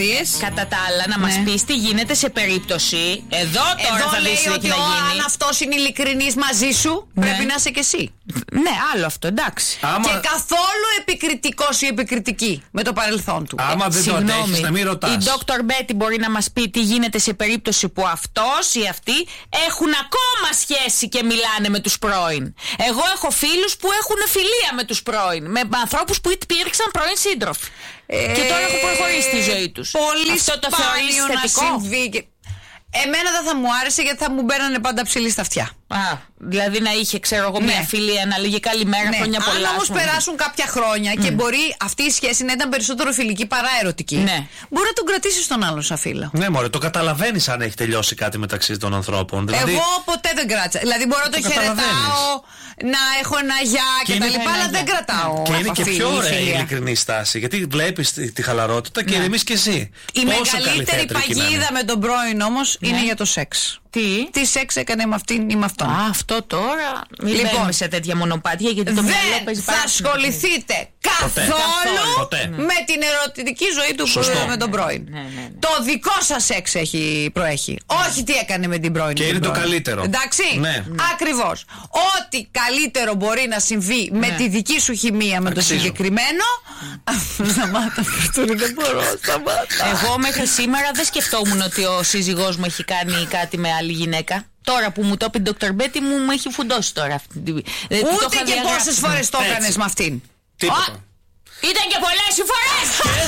Κατά τα άλλα, να μας πεις τι γίνεται σε περίπτωση. Εδώ θα δεις τι έχει να γίνει. Αν αυτός είναι ειλικρινής μαζί σου, πρέπει να είσαι και εσύ. Ναι, άλλο αυτό, εντάξει. Και καθόλου επικριτικός ή επικριτική με το παρελθόν του. Άμα δεν το αντέχεις, να μην ρωτάς. Η Dr. Betty μπορεί να μας πει τι γίνεται σε περίπτωση που αυτός ή αυτή έχουν ακόμα σχέση και μιλάνε με τους πρώην. Εγώ έχω φίλους που έχουν φιλία με τους πρώην, με ανθρώπους που υπήρξαν πρώην σύντροφοι. Και τώρα έχουν προχωρήσει τη ζωή τους. Πολύ αυτό το θεωρείς θετικό? συμβεί. Εμένα δεν θα μου άρεσε, γιατί θα μου μπαίνανε πάντα ψηλή στα αυτιά. Δηλαδή να είχε, ξέρω εγώ, μια φιλία, να λέγει καλημέρα, χρόνια πολλά. Αν όμως περάσουν κάποια χρόνια και μπορεί αυτή η σχέση να ήταν περισσότερο φιλική παρά ερωτική, μπορεί να τον κρατήσει τον άλλον σαν φίλο. Ναι, μωρέ, το καταλαβαίνεις αν έχει τελειώσει κάτι μεταξύ των ανθρώπων. Δηλαδή, εγώ ποτέ δεν κράτησα. Δηλαδή μπορώ να το χαιρετάω, να έχω ένα γεια και τα λοιπά, αλλά δεν κρατάω. Και είναι και πιο ωραία η ειλικρινή στάση, γιατί βλέπεις τη χαλαρότητα και ηρεμείς και εσύ. Η μεγαλύτερη παγίδα με τον πρώην όμως είναι για το σεξ. Τι σεξ έκανε με αυτήν ή με αυτόν. Αυτό τώρα. Μην μπαίνουμε σε τέτοια μονοπάτια, γιατί το μυαλό παίζει πάρα πολύ. Δεν θα ασχοληθείτε καθόλου με την ερωτική ζωή του με τον πρώην. Το δικό σας σεξ προέχει. Όχι τι έκανε με την πρώην. Και είναι το καλύτερο. Εντάξει. Ακριβώς. Ό,τι καλύτερο μπορεί να συμβεί με τη δική σου χημεία με το συγκεκριμένο. Σταμάτα, δεν μπορώ. Εγώ μέχρι σήμερα δεν σκεφτόμουν ότι ο σύζυγός μου έχει κάνει κάτι με άλλη γυναίκα. Τώρα που μου το είπε η Dr. Betty μου έχει φουντώσει τώρα αυτή. Ούτε και πόσες φορές το έκανες με αυτήν. Τίποτα. Ήταν και πολλές οι φορές.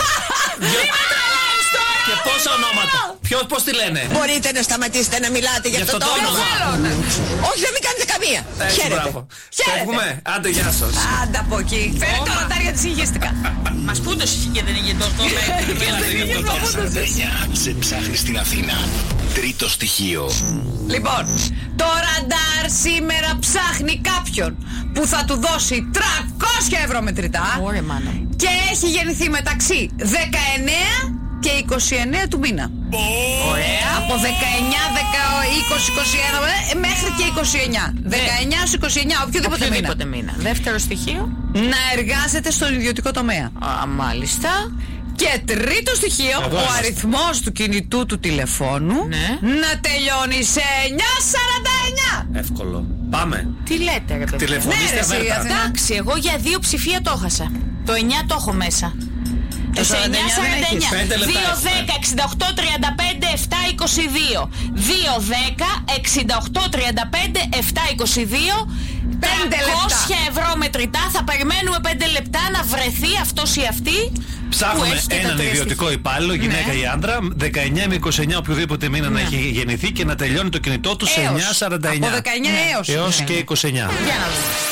Και πόσα ονόματα. Πώς τη λένε? Μπορείτε να σταματήσετε να μιλάτε για αυτό το όνομα? Όχι, να μην κάνετε καμία. Χαίρετε. Φεύγουμε. Άντε, γεια σας. Άντε από εκεί. Φέρε τα ρωτάρια της ηγεστικά. Μας πούντωσε και δεν είχε τόσο. Σε ψάχνει στην Αθήνα. Τρίτο στοιχείο. Λοιπόν, το ραντάρ σήμερα ψάχνει κάποιον που θα του δώσει 300 ευρώ μετρητά. Και έχει γεννηθεί μεταξύ 19 και 29 του μήνα. Ωραία. Από 19, 20, 21 μέχρι και 29. 19 ως 29, οποιοδήποτε μήνα. Δεύτερο στοιχείο. Να εργάζεται στον ιδιωτικό τομέα. Μάλιστα. Και τρίτο στοιχείο, ο αριθμός του κινητού του τηλεφώνου να τελειώνει σε 949. Εύκολο. Πάμε. Τι λέτε, ρε παιδί? Τηλεφωνήστε αβέρτα. Εντάξει, εγώ για 2 ψηφία το έχασα. Το 9 το έχω μέσα. Το 949. 2, 10, 68, 35, 7, 22. 2, 10, 68, 35, 7, 22. 500 ευρώ μετρητά. Θα περιμένουμε 5 λεπτά να βρεθεί αυτός ή αυτή. Ψάχνουμε έναν ιδιωτικό υπάλληλο, γυναίκα ή άντρα, 19 με 29 οποιοδήποτε μήνα να έχει γεννηθεί και να τελειώνει το κινητό του σε 949. Από 19 έως και 29. Για να δούμε.